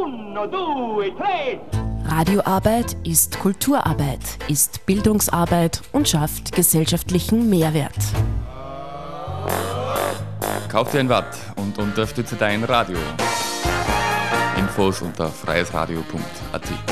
Uno, due, tre. Radioarbeit ist Kulturarbeit, ist Bildungsarbeit und schafft gesellschaftlichen Mehrwert. Kauf dir ein Watt und unterstütze dein Radio. Infos unter freiesradio.at.